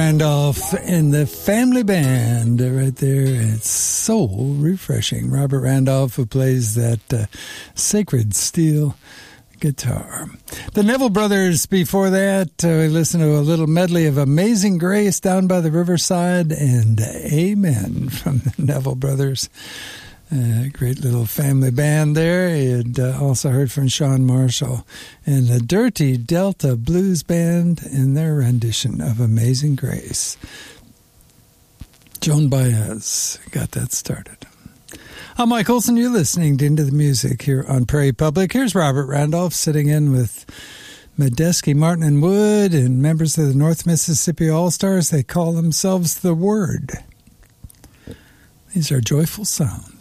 Randolph and the Family Band right there. It's so refreshing. Robert Randolph, who plays that sacred steel guitar. The Neville Brothers before that. We listened to a little medley of Amazing Grace down by the riverside and Amen from the Neville Brothers. Great little family band there. You'd also heard from Sean Marshall and the Dirty Delta Blues Band in their rendition of Amazing Grace. Joan Baez got that started. I'm Mike Olson. You're listening to Into the Music here on Prairie Public. Here's Robert Randolph sitting in with Medeski, Martin, and Wood, and members of the North Mississippi All-Stars. They call themselves The Word. These are joyful sounds.